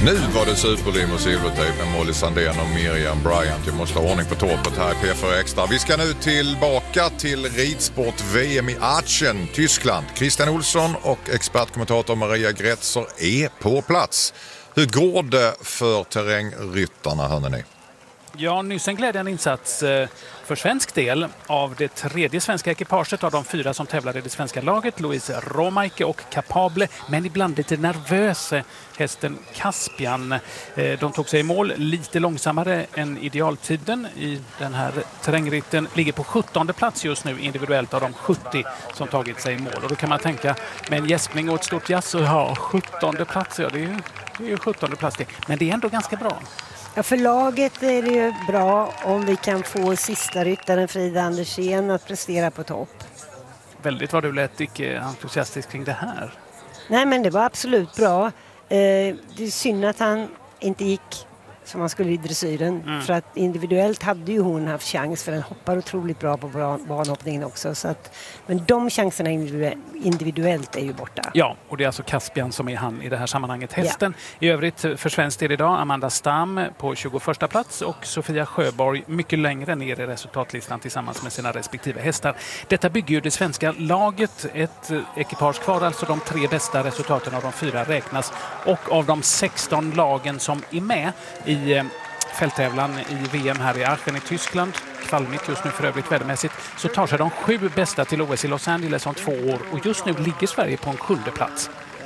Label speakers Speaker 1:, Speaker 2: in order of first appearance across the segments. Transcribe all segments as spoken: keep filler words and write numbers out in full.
Speaker 1: Nu var det superlim och silvertejp med Molly Sandén och Miriam Bryant. Vi måste ha ordning på torpet här i P fyra Extra. Vi ska nu tillbaka till ridsport-V M i Aachen, Tyskland. Christian Olsson och expertkommentator Maria Gretzer är på plats. Hur går det för terrängryttarna, hörni ni?
Speaker 2: Ja, nyss en glädjande insats för svensk del av det tredje svenska ekipaget av de fyra som tävlade i det svenska laget. Louise Romaike och Capable, men ibland lite nervös hästen Caspian. De tog sig i mål lite långsammare än idealtiden i den här terrängritten. Ligger på sjuttonde plats just nu individuellt av de sjuttio som tagit sig i mål. Och då kan man tänka, med en gäspning och ett stort jazz, ja, sjuttonde plats, ja, det är ju, det är ju sjuttonde plats det. Men det är ändå ganska bra.
Speaker 3: Ja, för laget är det ju bra om vi kan få sista ryttaren Frida Andersén att prestera på topp.
Speaker 2: Väldigt vad du lät icke entusiastisk kring det här.
Speaker 3: Nej, men det var absolut bra. Eh, det är synd att han inte gick som han skulle i dressyren. Mm. För att individuellt hade ju hon haft chans, för den hoppar otroligt bra på banhoppningen också. Så att, men de chanserna individuellt är ju borta.
Speaker 2: Ja, och det är alltså Caspian som är han i det här sammanhanget. Hästen ja. I övrigt för svensk del idag Amanda Stam på tjugoförsta plats och Sofia Sjöborg mycket längre ner i resultatlistan tillsammans med sina respektive hästar. Detta bygger ju det svenska laget. Ett ekipage kvar, alltså de tre bästa resultaten av de fyra räknas. Och av de sexton lagen som är med i i fälttävlan i V M här i Aachen i Tyskland, kvalmigt just nu för övrigt vädermässigt, så tar sig de sju bästa till O S i Los Angeles om två år och just nu ligger Sverige på en sjunde plats.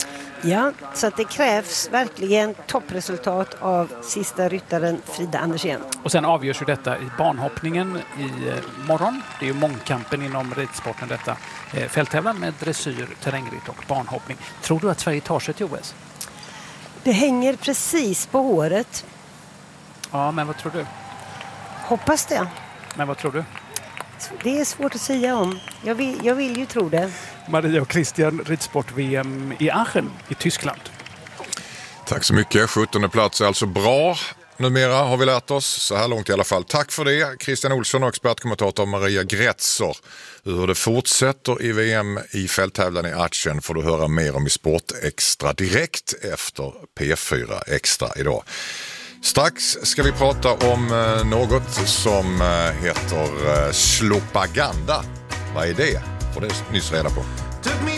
Speaker 3: Ja, så att det krävs verkligen toppresultat av sista ryttaren Frida Andersén.
Speaker 2: Och sen avgörs ju detta i banhoppningen i morgon. Det är ju mångkampen inom ridsporten detta. Fälttävlan med dressyr, terrängritt och banhoppning. Tror du att Sverige tar sig till O S?
Speaker 3: Det hänger precis på håret.
Speaker 2: Ja, men vad tror du?
Speaker 3: Hoppas det.
Speaker 2: Men vad tror du?
Speaker 3: Det är svårt att säga om. Jag vill, jag vill ju tro det.
Speaker 2: Maria och Christian, ridsport-V M i Aachen i Tyskland.
Speaker 1: Tack så mycket. sjuttonde plats är alltså bra. Numera har vi lärt oss, så här långt i alla fall. Tack för det, Christian Olsson och expertkommentator Maria Gretzer. Hur det fortsätter i V M i fälttävlan i Aachen får du höra mer om i Sport Extra direkt efter P fyra Extra idag. Strax ska vi prata om något som heter slopaganda. Vad är det? Får det nyss reda på.